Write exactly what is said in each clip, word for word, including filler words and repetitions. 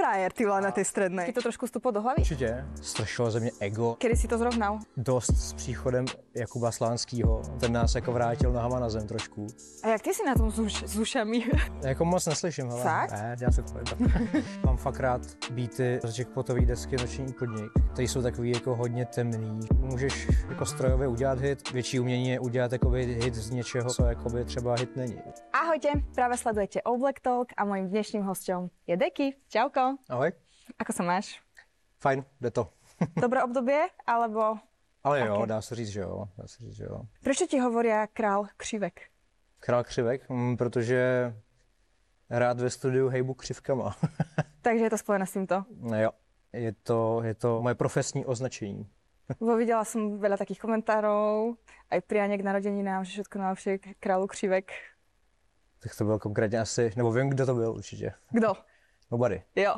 frajer, ty vole, na tej strednej. Ti to trošku stuplo do hlavy? Určitě. Strašilo ze mě ego. Kedy si to zrovnal? Dost s příchodem Jakuba Slánskýho. Ten nás jako vrátil nohama na zem trošku. A jak ty si na tom s, uš, s ušami? Jako moc neslyším, hele. Fakt? Ne, já se to Mám fakt rád beaty z jackpotový desky Noční podnik, které jsou takový jako hodně temný. Můžeš jako strojově udělat hit, větší umění je udělat jakoby hit z něčeho, co jakoby třeba hit není. Ahojte, práve sledujete O Black Talk a mojím dnešným hosťom je Deky. Čauko. Ahoj. Ako sa máš? Fajn, jde to. Dobré obdobie, alebo... Ale jo, Aké? dá se říct, že jo. Dá se říct, že jo. Prečo ti hovoria král křivek? Král křivek, mm, protože rád ve studiu hejbu křivkama. Takže je to spojené s týmto. No jo, je to, je to moje profesní označení. Bo videla som veľa takých komentárov, aj prianie k narodeninám, že všetko najlepšie k králu křivek. Tak to byl konkrétně asi, nebo vím, kdo to byl určitě. Kdo? Nobody. Jo.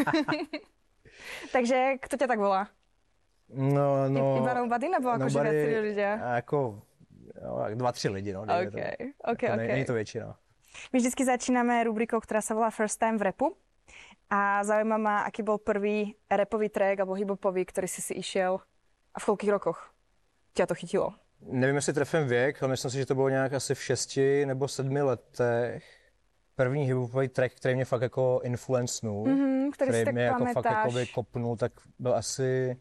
Takže kto ťa tak volá? No, no. Iba nobody, nebo akože viacerí ľudia? Jako jo, dva, tři lidi, no. OK, to. OK, jako OK. Ne, není to většina. My vždycky začíname rubrikou, ktorá sa volá First Time v rapu. A zaujíma ma, aký bol prvý rapový track alebo hip-hopový, ktorý si si išiel a v koľkých rokoch ťa to chytilo? Nevím, jestli trefím věk, ale myslím si, že to bylo nějak asi v šesti nebo sedmi letech. První hip-hopový track, který mě fakt jako influencnul, Mm-hmm, který, který si tak mě jako pamätáš. fakt jakoby kopnul, tak byl asi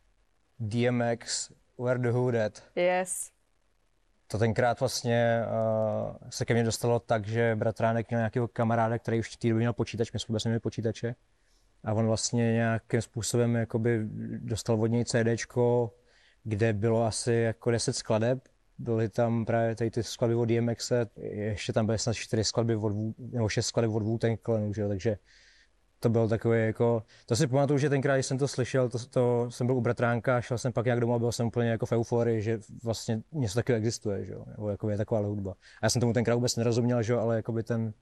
D M X, Where the Hood At. Yes. To tenkrát vlastně uh, se ke mně dostalo tak, že bratránek měl nějakého kamaráda, který už v té době měl počítač, my jsme vůbec neměli počítače. A on vlastně nějakým způsobem jakoby dostal od něj CDčko, kde bylo asi jako deset skladeb. Byly tam právě tady ty skladby od D M X, ještě tam byly snad čtyři skladby od, nebo šest skladeb od Wu-Tang Clanu, že jo, takže to byl takový jako, to si pamatuju, že tenkrát, když jsem to slyšel, to, to jsem byl u bratránka, šel jsem pak nějak domů a byl jsem úplně jako v euforii, že vlastně něco takového existuje, že jo, nebo jako je taková hudba. A já jsem tomu tenkrát vůbec nerozuměl, že jo, ale jakoby ten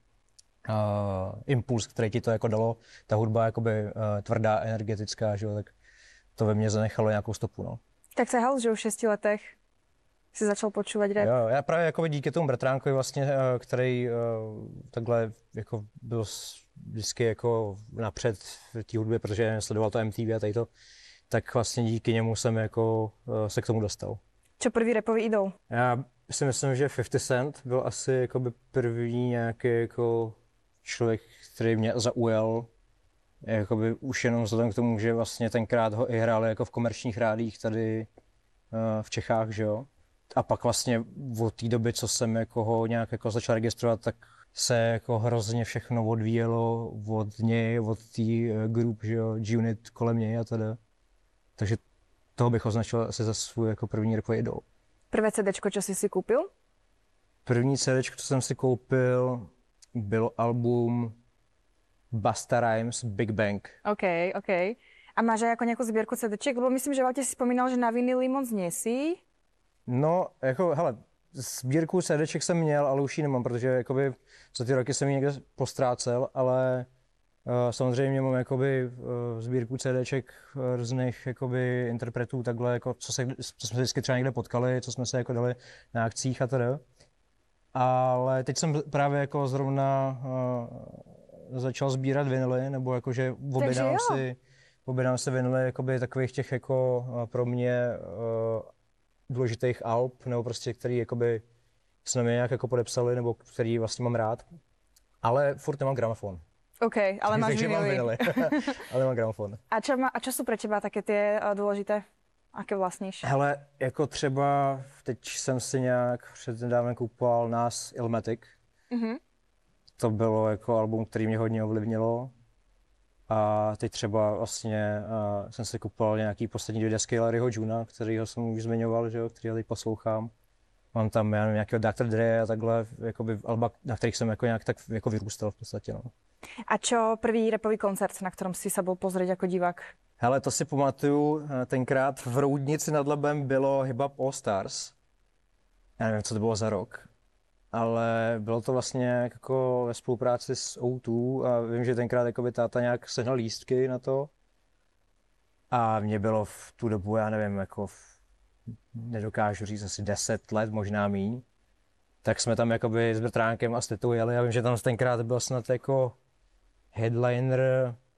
uh, impuls, který ti to jako dalo, ta hudba jakoby uh, tvrdá, energetická, že jo, tak to ve mně zanechalo nějakou stopu, no. Tak sa hal, že už v šesti letech si začal počúvať rap. Jo, já právě jako díky tomu bratránkovi vlastně, uh, který uh, takhle jako byl vždycky jako napřed v té hudbě, protože sledoval to M T V a tady to, tak vlastně díky němu jsem jako uh, se k tomu dostal. Čo prvý rapový idol? Já si myslím, že fifty Cent byl asi jakoby první nějaký jako člověk, který mě zaujal, jakoby už jenom vzhledem k tomu, že vlastně tenkrát ho i hráli jako v komerčních rádích tady uh, v Čechách, že jo. A pak vlastně od té doby, co jsem jako ho nějak jako začal registrovat, tak se jako hrozně všechno odvíjelo od něj, od té uh, group, že jo, G-Unit kolem něj a teda. Takže toho bych označil asi za svůj jako první rapový idol. Prvé CDčko, čo si si kúpil? První CDčko, co jsem si koupil, bylo album Busta Rhymes Big Bang. OK, OK. A máš aj ako nejakú zbierku CDčiek? Lebo myslím, že v aute si spomínal, že na vinily moc nie si. No, jako, hele, sbírku CDček jsem měl, ale už ji nemám, protože jakoby za ty roky jsem ji někde postrácel, ale uh, samozřejmě mám jakoby uh, sbírku CDček různých jakoby interpretů, takhle, jako, co, se, co jsme se vždycky třeba někde potkali, co jsme se jako dali na akcích a teda. Ale teď jsem právě jako zrovna uh, začal sbírat vinily, nebo jakože objednám si, objednám si vinily jakoby takových těch jako uh, pro mě uh, důležitých alb, nebo prostě který jakoby jsme mě nějak jako podepsali, nebo který vlastně mám rád. Ale furt nemám gramofon. OK, ale máš Takže mám vinily. vinily, ale mám gramofon. A čo, má, a čo sú pre teba také tie uh, dôležité? Aké vlastníš? Hele, jako třeba teď jsem si nějak přednedávnem kupoval nás Illmatic. Mm-hmm. To bylo jako album, který mě hodně ovlivnilo. A teď třeba vlastně uh, jsem si kupoval nějaký poslední dvě desky Larryho Juna, kterýho jsem už zmiňoval, že jo, který teď poslouchám. Mám tam já nevím, nějakého doktor Dre a takhle, jakoby alba, na kterých jsem jako nějak tak jako vyrůstal v podstatě, no. A čo prvý rapový koncert, na ktorom si sa bol pozrieť ako divák? Hele, to si pamatuju, tenkrát v Roudnici nad Labem bylo Hip Hop All Stars. Já nevím, co to bylo za rok, ale bylo to vlastně jako ve spolupráci s O dva a vím, že tenkrát jakoby táta nějak sehnal lístky na to. A mě bylo v tu dobu, já nevím, jako v, nedokážu říct, asi deset let, možná míň. Tak jsme tam jakoby s bratránkem a s tetou jeli a vím, že tam tenkrát byl snad jako headliner